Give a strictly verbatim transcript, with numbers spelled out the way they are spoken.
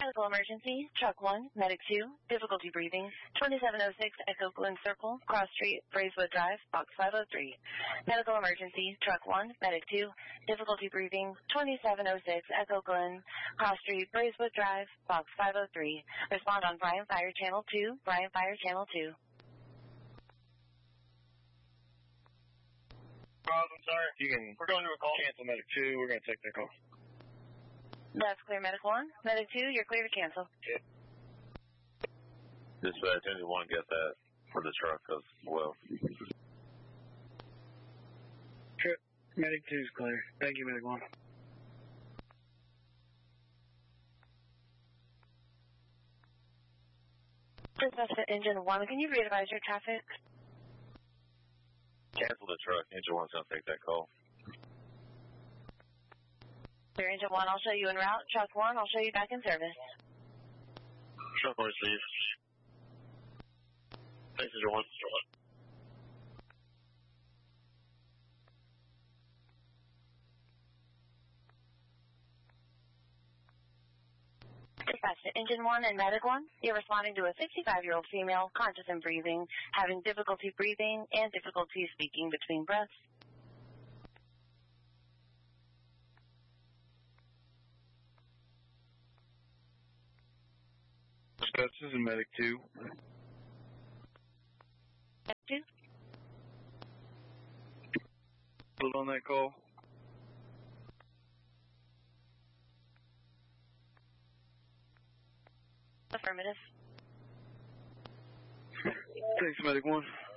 Medical emergency, truck one, medic two, difficulty breathing, twenty-seven oh six Echo Glen Circle, Cross Street, Braeswood Drive, box five oh three. Medical emergency, truck one, medic two, difficulty breathing, twenty-seven oh six Echo Glen, Cross Street, Braeswood Drive, box five oh three. Respond on Bryan Fire Channel two, Bryan Fire Channel two. Rob, I'm sorry. You can, we're going to a call. Cancel medic two. We're going to take their call. That's clear, medic one. Medic two, you're clear to cancel. Yeah. Dispatch, engine one, get that for the truck as well. Trip, medic two is clear. Thank you, medic one. Dispatch to engine one, can you re-advise your traffic? Cancel the truck. Engine one's going to take that call. Clear, engine one, I'll show you en route. Truck one, I'll show you back in service. Truck one, receive. Thanks, engine one. Dispatch to engine one and medic one. You're responding to a sixty-five-year-old female, conscious and breathing, having difficulty breathing and difficulty speaking between breaths. Dispatch, this is medic two. Medic two? Hold on that call. Affirmative. Thanks, medic one.